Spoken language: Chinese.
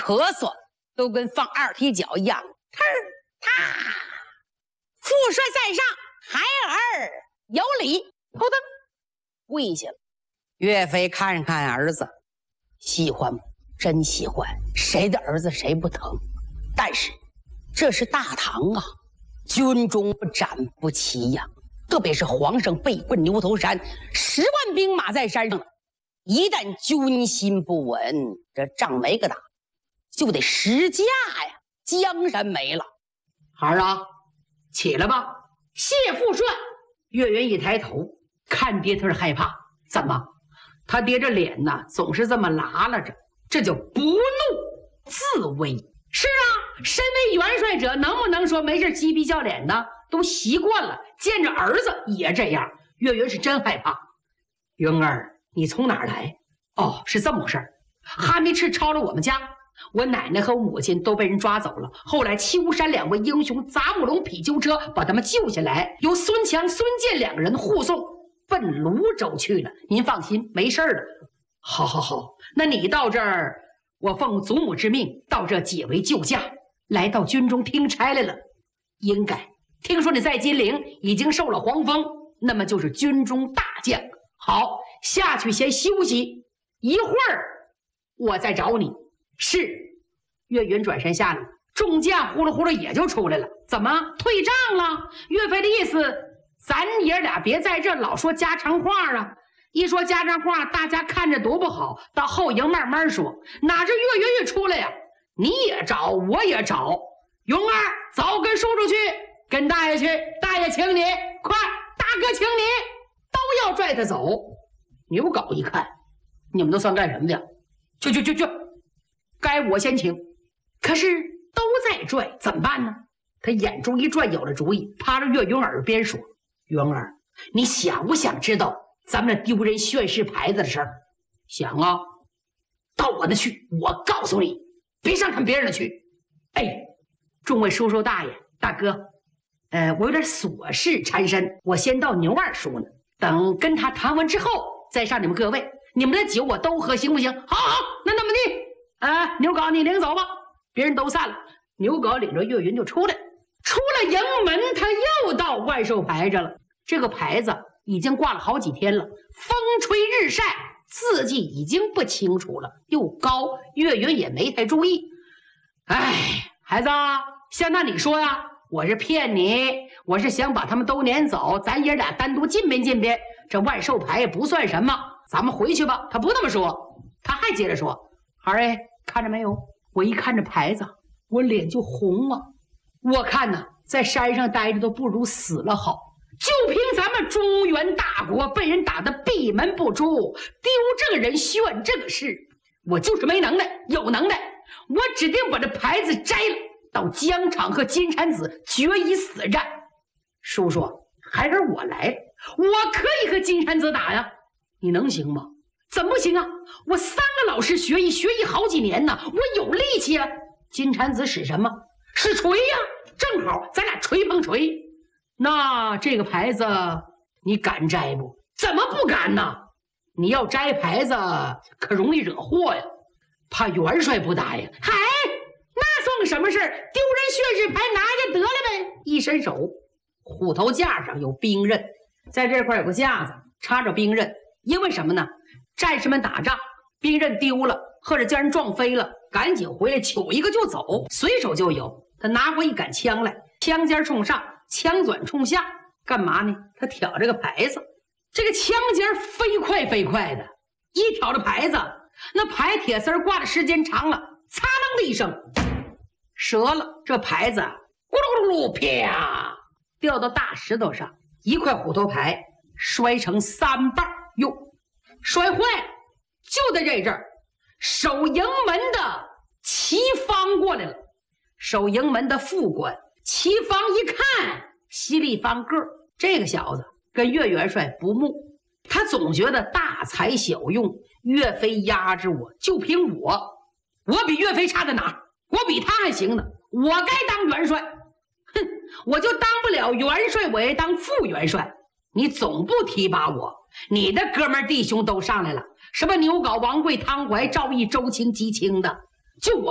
咳嗽都跟放二踢脚一样。呲儿他，副帅在上，孩儿有礼，扑腾跪下了。岳飞看看儿子，喜欢吗？真喜欢，谁的儿子谁不疼？但是这是大唐啊，军中不斩不齐呀。特别是皇上被困牛头山，10万兵马在山上，一旦军心不稳，这仗没个打，就得失驾呀，江山没了。 孩儿啊，起来吧。谢副帅。岳云一抬头看爹，他是害怕。怎么？他爹这脸呢，总是这么拉拉着，这叫不怒自威。是啊，身为元帅者，能不能说没事嬉皮笑脸的？都习惯了，见着儿子也这样。岳云是真害怕。云儿，你从哪儿来？哦，是这么回事。哈密赤抄了我们家，我奶奶和母亲都被人抓走了。后来七乌山2位英雄砸木龙匹鸠车把他们救下来，由孙强、孙健2个人护送奔泸州去了。您放心，没事了。好好好，那你到这儿，我奉祖母之命到这解围救驾，来到军中听差来了。应该听说你在金陵已经受了皇封，那么就是军中大将。好，下去先休息一会儿，我再找你。是。岳云转身下来，众将呼噜呼噜也就出来了。怎么退账了？岳飞的意思，咱爷俩别在这老说家常话啊！一说家常话，大家看着多不好。到后营慢慢说。哪知岳云一出来呀，你也找，我也找。云儿，早跟叔叔去，跟大爷去。大爷请你，快，大哥请你，都要拽他走。牛皋一看，你们都算干什么的？去，该我先请。可是都在拽，怎么办呢？他眼珠一转，有了主意，趴着岳云耳边说：云儿，你想不想知道咱们那丢人宣誓牌子的事儿？想啊。到我那去，我告诉你，别上看别人的去。哎，众位叔叔大爷大哥，我有点琐事缠身，我先到牛二叔呢，等跟他谈完之后再上你们各位。你们的酒我都喝，行不行？好好，那么地，牛皋你领走吧。别人都散了，牛皋领着岳云就出来。出了营门，他又到万寿牌这了。这个牌子已经挂了好几天了，风吹日晒，字迹已经不清楚了，又高，岳云也没太注意。哎，孩子，像那你说呀，我是骗你，我是想把他们都撵走，咱爷俩单独进边进边，这万寿牌也不算什么，咱们回去吧。他不那么说，他还接着说：孩儿，看着没有？我一看这牌子，我脸就红啊。我看呢，在山上待着都不如死了好。就凭咱们中原大国被人打得闭门不出，丢这个人炫这个事，我就是没能耐。有能耐，我指定把这牌子摘了，到疆场和金蝉子决一死战。叔叔，孩儿我来了，我可以和金蝉子打呀，你能行吗？怎么不行啊？我3个老师学艺好几年呢，我有力气啊。金蝉子使什么？使锤呀，正好咱俩锤碰锤。那这个牌子你敢摘不？怎么不敢呢？你要摘牌子可容易惹祸呀，怕元帅不答应。嗨，那算个什么事儿？丢人宣誓牌拿下得了呗。一伸手，虎头架上有兵刃，在这块有个架子插着兵刃。因为什么呢？战士们打仗，兵刃丢了或者叫人撞飞了，赶紧回来取一个就走，随手就有。他拿过一杆枪来，枪尖冲上，枪短冲下，干嘛呢？他挑这个牌子，这个枪尖飞快飞快的，一挑着牌子，那牌铁丝挂的时间长了，擦楞的一声折了。这牌子咕噜咕噜啪掉到大石头上，一块虎头牌摔成3瓣。哟，摔坏了！就在这阵儿，守营门的齐方过来了。守营门的副官齐方一看，稀里方个，这个小子跟岳元帅不睦，他总觉得大材小用，岳飞压着我，就凭我比岳飞差在哪儿？我比他还行呢，我该当元帅。哼，我就当不了元帅，我也当副元帅。你总不提拔我，你的哥们弟兄都上来了，什么牛皋、王贵、汤怀、赵毅、周青、姬青的，就我